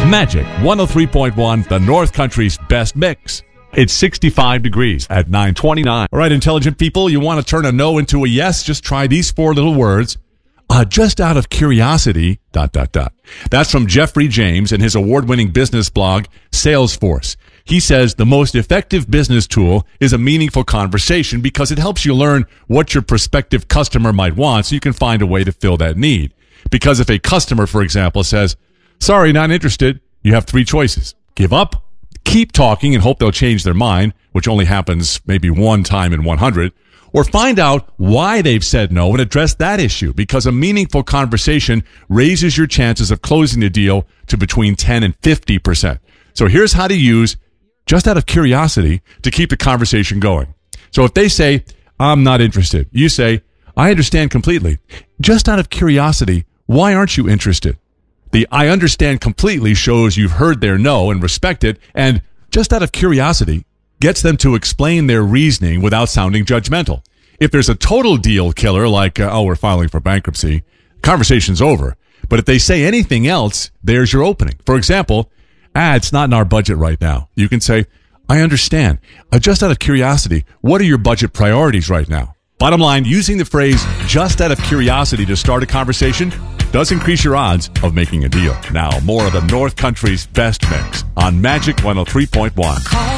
Magic 103.1, the North Country's best mix. It's 65 degrees at 9:29. All right, intelligent people, you want to turn a no into a yes? Just try these four little words. Just out of curiosity, ... That's from Jeffrey James and his award-winning business blog, Salesforce. He says the most effective business tool is a meaningful conversation because it helps you learn what your prospective customer might want so you can find a way to fill that need. Because if a customer, for example, says, "Sorry, not interested," you have three choices. Give up, keep talking and hope they'll change their mind, which only happens maybe one time in 100, or find out why they've said no and address that issue, because a meaningful conversation raises your chances of closing the deal to between 10 and 50%. So here's how to use just out of curiosity to keep the conversation going. So if they say, "I'm not interested," you say, "I understand completely. Just out of curiosity, why aren't you interested?" The "I understand completely" shows you've heard their no and respect it, and just out of curiosity gets them to explain their reasoning without sounding judgmental. If there's a total deal killer like, we're filing for bankruptcy, conversation's over. But if they say anything else, there's your opening. For example, "It's not in our budget right now." You can say, "I understand. Just out of curiosity, what are your budget priorities right now?" Bottom line, using the phrase "just out of curiosity" to start a conversation does increase your odds of making a deal. Now, more of the North Country's best mix on Magic 103.1.